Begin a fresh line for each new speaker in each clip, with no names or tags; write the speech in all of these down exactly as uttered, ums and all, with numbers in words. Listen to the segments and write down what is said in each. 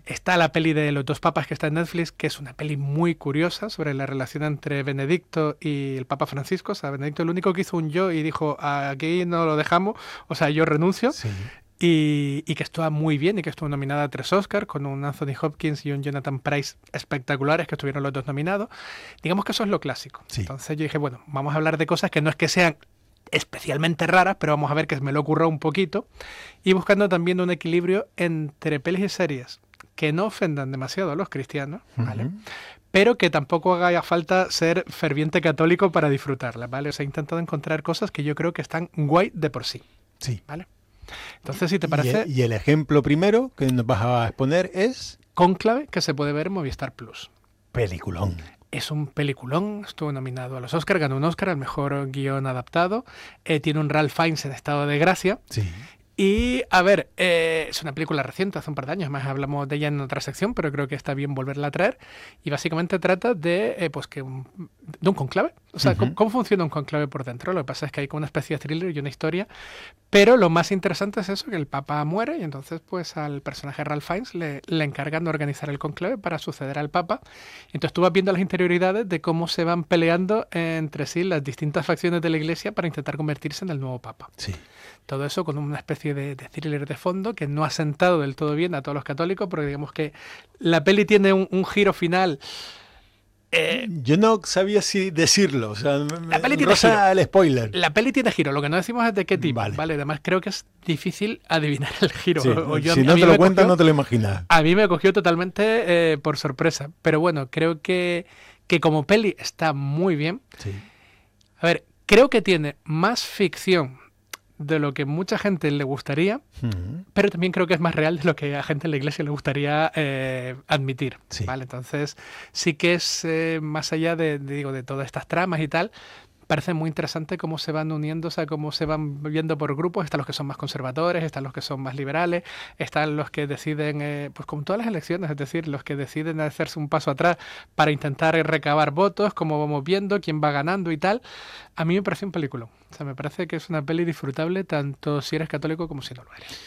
Está la peli de los dos papas que está en Netflix, que es una peli muy curiosa sobre la relación entre Benedicto y el Papa Francisco. O sea, Benedicto el único que hizo un yo y dijo, aquí no lo dejamos, o sea, yo renuncio.
Sí.
Y, y que estuvo muy bien y que estuvo nominada a tres Oscars con un Anthony Hopkins y un Jonathan Pryce espectaculares que estuvieron los dos nominados. Digamos que eso es lo clásico.
Sí.
Entonces yo dije, bueno, vamos a hablar de cosas que no es que sean especialmente raras, pero vamos a ver que me lo ocurra un poquito y buscando también un equilibrio entre pelis y series que no ofendan demasiado a los cristianos, ¿vale? Uh-huh. Pero que tampoco haga falta ser ferviente católico para disfrutarla, ¿vale? O sea, he intentado encontrar cosas que yo creo que están guay de por sí.
Sí.
¿Vale? Entonces, si te parece...
Y el, y el ejemplo primero que nos vas a exponer es...
Cónclave, que se puede ver en Movistar Plus.
Peliculón.
Es un peliculón, estuvo nominado a los Oscars, ganó un Oscar al mejor guión adaptado, eh, tiene un Ralph Fiennes en estado de gracia.
Sí.
Y, a ver, eh, es una película reciente, hace un par de años, más hablamos de ella en otra sección, pero creo que está bien volverla a traer. Y básicamente trata de, eh, pues que un, de un conclave. O sea, uh-huh. ¿cómo, ¿cómo funciona un conclave por dentro? Lo que pasa es que hay como una especie de thriller y una historia. Pero lo más interesante es eso, que el Papa muere y entonces pues al personaje Ralph Fiennes le, le encargan de organizar el conclave para suceder al Papa. Entonces tú vas viendo las interioridades de cómo se van peleando entre sí las distintas facciones de la Iglesia para intentar convertirse en el nuevo Papa.
Sí.
Todo eso con una especie de, de thriller de fondo que no ha sentado del todo bien a todos los católicos, porque digamos que la peli tiene un, un giro final...
Eh, Yo no sabía si decirlo, o sea,
la peli tiene
rosa
giro.
El spoiler.
La peli tiene giro, lo que no decimos es de qué tipo, ¿vale? ¿vale? Además creo que es difícil adivinar el giro.
Sí,
o yo,
si no te lo cuentas no te lo imaginas.
A mí me cogió totalmente eh, por sorpresa, pero bueno, creo que, que como peli está muy bien.
Sí.
A ver, creo que tiene más ficción de lo que mucha gente le gustaría, uh-huh. pero también creo que es más real de lo que a gente en la Iglesia le gustaría eh, admitir,
sí.
¿vale? Entonces sí que es eh, más allá de, de, digo, de todas estas tramas y tal, parece muy interesante cómo se van uniendo, o sea, cómo se van viendo por grupos. Están los que son más conservadores, están los que son más liberales, están los que deciden, eh, pues como todas las elecciones, es decir, los que deciden hacerse un paso atrás para intentar recabar votos, como vamos viendo, quién va ganando y tal. A mí me parece un película. O sea, me parece que es una peli disfrutable tanto si eres católico como si no lo eres.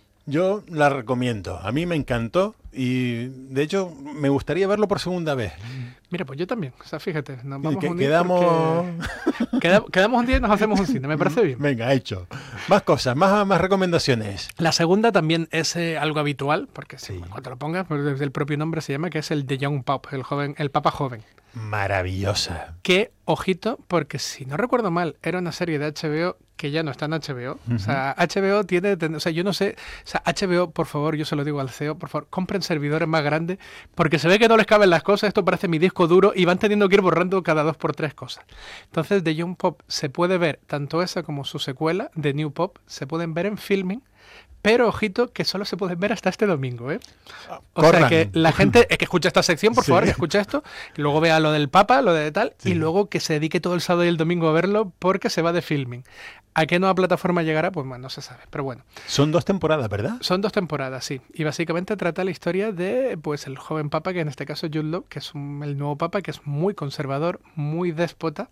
Yo la recomiendo. A mí me encantó y, de hecho, me gustaría verlo por segunda vez.
Mira, pues yo también. O sea, fíjate, nos vamos
que,
a unir
quedamos...
Queda, quedamos un día y nos hacemos un cine. Me parece bien.
Venga, hecho. Más cosas, más, más recomendaciones.
La segunda también es eh, algo habitual, porque
sí.
cuando lo pongas, pues desde el propio nombre se llama, que es el The Young Pope, el joven, el Papa joven.
Maravillosa.
Que, ojito, porque si no recuerdo mal, era una serie de H B O que ya no está en H B O. Uh-huh. O sea, H B O tiene, o sea, yo no sé, o sea, H B O, por favor, yo se lo digo al C E O, por favor, compren servidores más grandes, porque se ve que no les caben las cosas, esto parece mi disco duro, y van teniendo que ir borrando cada dos por tres cosas. Entonces, The Young Pop se puede ver, tanto esa como su secuela, The New Pop, se pueden ver en Filming, pero ojito que solo se pueden ver hasta este domingo, ¿eh? O
Corran.
sea que la gente es que escucha esta sección, por favor, sí. que escucha esto, y luego vea lo del Papa, lo de tal, sí. y luego que se dedique todo el sábado y el domingo a verlo porque se va de Filming. ¿A qué nueva plataforma llegará? Pues bueno, no se sabe, pero bueno.
Son dos temporadas, ¿verdad?
Son dos temporadas, sí. Y básicamente trata la historia de pues el joven Papa, que en este caso es Jude Law, que es un, el nuevo Papa, que es muy conservador, muy déspota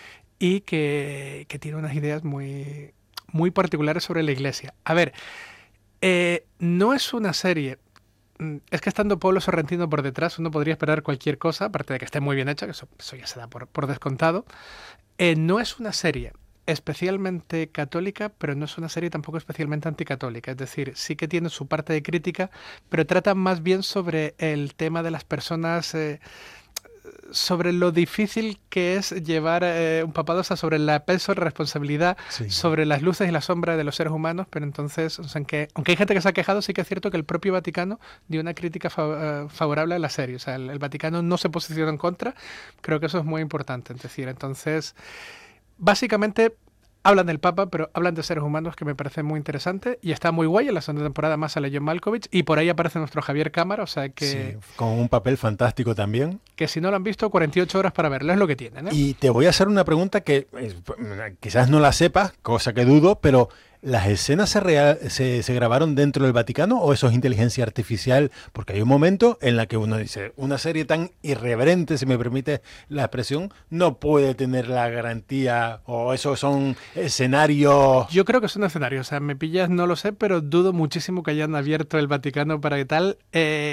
y que, que tiene unas ideas muy, muy particulares sobre la Iglesia. A ver, eh, no es una serie... Es que estando Pablo Sorrentino por detrás uno podría esperar cualquier cosa, aparte de que esté muy bien hecha, que eso, eso ya se da por, por descontado. Eh, no es una serie especialmente católica, pero no es una serie tampoco especialmente anticatólica. Es decir, sí que tiene su parte de crítica, pero trata más bien sobre el tema de las personas... Eh, sobre lo difícil que es llevar eh, un papado, o sea, sobre el peso, la responsabilidad, sí. sobre las luces y las sombras de los seres humanos, pero entonces, o sea, que, aunque hay gente que se ha quejado, sí que es cierto que el propio Vaticano dio una crítica fa- favorable a la serie, o sea, el, el Vaticano no se posicionó en contra, creo que eso es muy importante, es decir, entonces, básicamente... Hablan del Papa, pero hablan de seres humanos, que me parece muy interesante. Y está muy guay. En la segunda temporada más sale John Malkovich. Y por ahí aparece nuestro Javier Cámara. O sea que...
Sí, con un papel fantástico también.
Que si no lo han visto, cuarenta y ocho horas para verlo. Es lo que tienen, ¿eh?
Y te voy a hacer una pregunta que eh, quizás no la sepas, cosa que dudo, pero... ¿Las escenas se, real, se, se grabaron dentro del Vaticano o eso es inteligencia artificial? Porque hay un momento en la que uno dice, una serie tan irreverente, si me permite la expresión, no puede tener la garantía o esos son escenarios...
Yo creo que son escenarios, o sea, me pillas, no lo sé, pero dudo muchísimo que hayan abierto el Vaticano para que tal... Eh,